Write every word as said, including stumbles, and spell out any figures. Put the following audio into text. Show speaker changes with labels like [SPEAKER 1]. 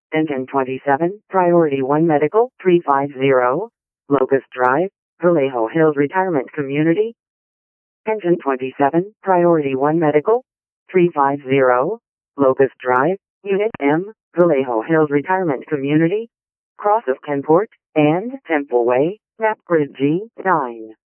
[SPEAKER 1] Engine twenty-seven, Priority one Medical, three five zero, Locust Drive, Vallejo Hills Retirement Community. Engine twenty-seven, Priority one Medical, three five zero, Locust Drive, Unit M, Vallejo Hills Retirement Community, Cross of Kenport, and Temple Way, Map Grid G nine.